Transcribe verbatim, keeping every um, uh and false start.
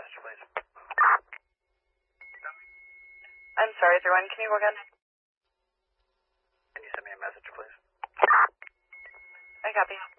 message, please. I'm sorry, three one. Can you go again? Can you send me a message, please? I copy.